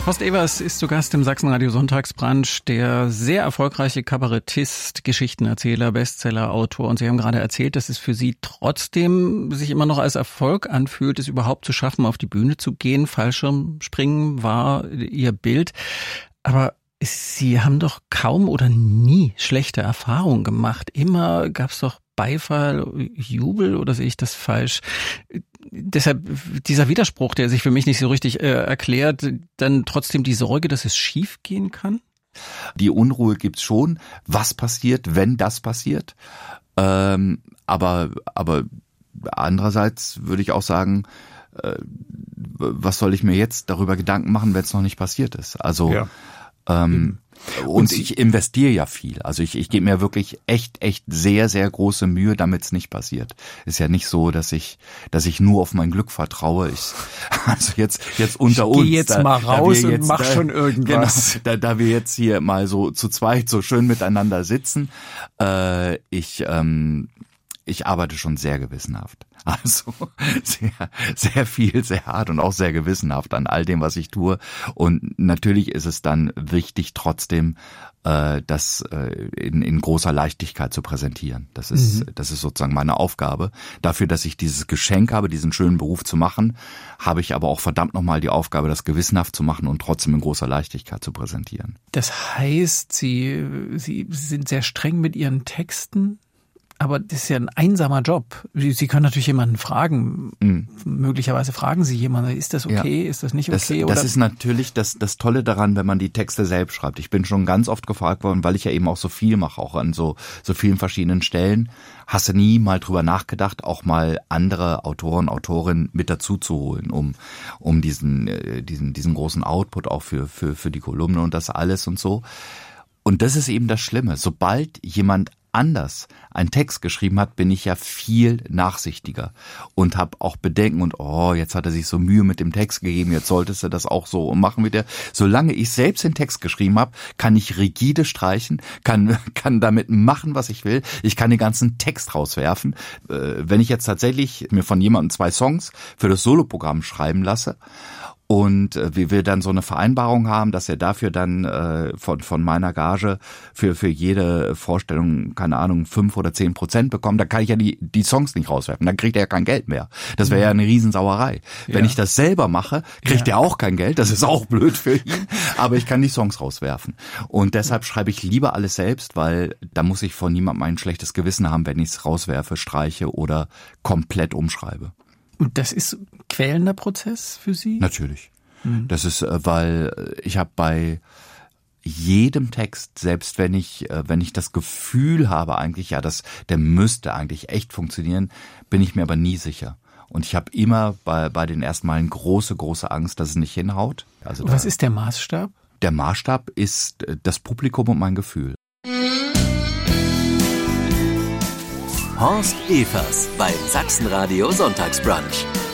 Horst Evers ist zu Gast im Sachsenradio Sonntagsbrunch, der sehr erfolgreiche Kabarettist, Geschichtenerzähler, Bestsellerautor. Und Sie haben gerade erzählt, dass es für Sie trotzdem sich immer noch als Erfolg anfühlt, es überhaupt zu schaffen, auf die Bühne zu gehen. Fallschirmspringen war Ihr Bild. Aber Sie haben doch kaum oder nie schlechte Erfahrungen gemacht. Immer gab es doch Beifall, Jubel, oder sehe ich das falsch? Deshalb dieser Widerspruch, der sich für mich nicht so richtig erklärt, dann trotzdem die Sorge, dass es schief gehen kann? Die Unruhe gibt's schon. Was passiert, wenn das passiert? Aber andererseits würde ich auch sagen, was soll ich mir jetzt darüber Gedanken machen, wenn es noch nicht passiert ist? Also ja. Und ich investiere ja viel. Also ich gebe mir wirklich echt sehr, sehr große Mühe, damit es nicht passiert. Ist ja nicht so, dass ich nur auf mein Glück vertraue. Also jetzt unter uns. Geh jetzt mal raus und mach schon irgendwas. Genau, da wir jetzt hier mal so zu zweit so schön miteinander sitzen, ich arbeite schon sehr gewissenhaft. Also sehr, sehr viel, sehr hart und auch sehr gewissenhaft an all dem, was ich tue. Und natürlich ist es dann wichtig, trotzdem das in großer Leichtigkeit zu präsentieren. Das ist sozusagen meine Aufgabe. Dafür, dass ich dieses Geschenk habe, diesen schönen Beruf zu machen, habe ich aber auch verdammt nochmal die Aufgabe, das gewissenhaft zu machen und trotzdem in großer Leichtigkeit zu präsentieren. Das heißt, Sie sind sehr streng mit Ihren Texten? Aber das ist ja ein einsamer Job. Sie können natürlich jemanden fragen. Möglicherweise fragen Sie jemanden, ist das okay, ist das nicht okay? Das ist natürlich das Tolle daran, wenn man die Texte selbst schreibt. Ich bin schon ganz oft gefragt worden, weil ich ja eben auch so viel mache, auch an so vielen verschiedenen Stellen. Hast du nie mal drüber nachgedacht, auch mal andere Autoren, Autorinnen mit dazu zu holen, um diesen großen Output auch für die Kolumne und das alles und so. Und das ist eben das Schlimme. Sobald jemand anders einen Text geschrieben hat, bin ich ja viel nachsichtiger und habe auch Bedenken und jetzt hat er sich so Mühe mit dem Text gegeben, jetzt solltest du das auch so machen wie der. Solange ich selbst den Text geschrieben habe, kann ich rigide streichen, kann damit machen, was ich will. Ich kann den ganzen Text rauswerfen. Wenn ich jetzt tatsächlich mir von jemandem 2 Songs für das Soloprogramm schreiben lasse, und wie wir dann so eine Vereinbarung haben, dass er dafür dann von meiner Gage für jede Vorstellung, keine Ahnung, 5 oder 10% bekommt, dann kann ich ja die Songs nicht rauswerfen. Dann kriegt er ja kein Geld mehr. Das wäre ja eine Riesensauerei. Ja. Wenn ich das selber mache, kriegt er auch kein Geld. Das ist auch blöd für ihn. Aber ich kann die Songs rauswerfen. Und deshalb schreibe ich lieber alles selbst, weil da muss ich von niemandem ein schlechtes Gewissen haben, wenn ich es rauswerfe, streiche oder komplett umschreibe. Und das ist ein quälender Prozess für Sie? Natürlich. Das ist, weil ich habe bei jedem Text, selbst wenn ich das Gefühl habe eigentlich, der müsste eigentlich echt funktionieren, bin ich mir aber nie sicher. Und ich habe immer bei den ersten Malen große Angst, dass es nicht hinhaut. Also was ist der Maßstab? Der Maßstab ist das Publikum und mein Gefühl. Horst Evers beim Sachsenradio Sonntagsbrunch.